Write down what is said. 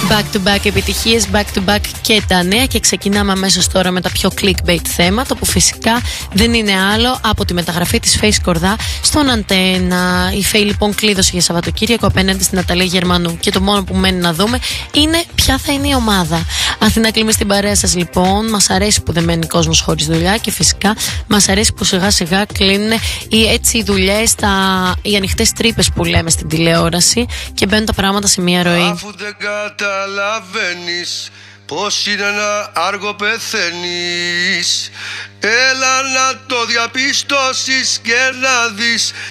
Back to back επιτυχίες, back to back και τα νέα. Και ξεκινάμε αμέσως τώρα με τα πιο clickbait θέματα, που φυσικά δεν είναι άλλο από τη μεταγραφή της Face Κορδά στον Αντένα. Η Faye λοιπόν κλείδωσε για Σαββατοκύριακο απέναντι στην Αταλία Γερμανού. Και το μόνο που μένει να δούμε είναι ποια θα είναι η ομάδα. Αθηνά Κλίμη στην παρέα σας λοιπόν. Μας αρέσει που δεν μένει κόσμος χωρίς δουλειά και φυσικά μας αρέσει που σιγά σιγά κλείνουν οι δουλειές, οι ανοιχτές τρύπες που λέμε στην τηλεόραση και μπαίνουν τα πράγματα σε μια ροή. Αφού δεν καταλαβαίνεις πως είναι ένα άργο πεθαίνεις, έλα να το διαπιστώσεις και να δεις